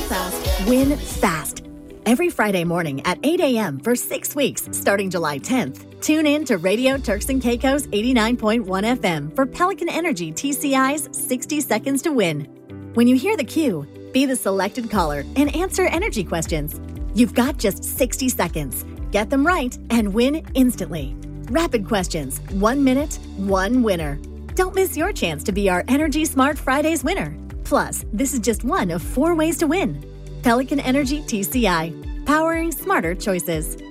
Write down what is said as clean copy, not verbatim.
fast, win fast. Every Friday morning at 8 a.m. for 6 weeks starting July 10th. Tune in to Radio Turks and Caicos 89.1 FM for Pelican Energy TCI's 60 Seconds to Win. When you hear the cue, be the selected caller and answer energy questions. You've got just 60 seconds. Get them right and win instantly. Rapid questions, 1 minute, one winner. Don't miss your chance to be our Energy Smart Fridays winner. Plus, this is just one of 4 ways to win. Pelican Energy TCI, powering smarter choices.